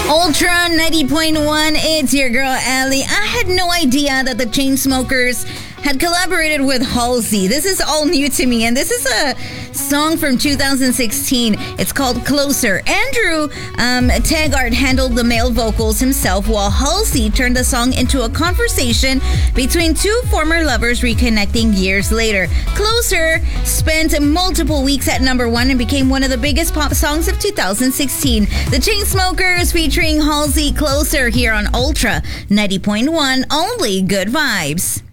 Ultra 90.1, it's your girl, Allie. I had no idea that the Chainsmokers had collaborated with Halsey. This is all new to me, and this is a song from 2016. It's called Closer. Andrew Taggart handled the male vocals himself, while Halsey turned the song into a conversation between two former lovers reconnecting years later. Closer spent multiple weeks at number one and became one of the biggest pop songs of 2016. The Chainsmokers featuring Halsey, Closer, here on Ultra 90.1, only good vibes.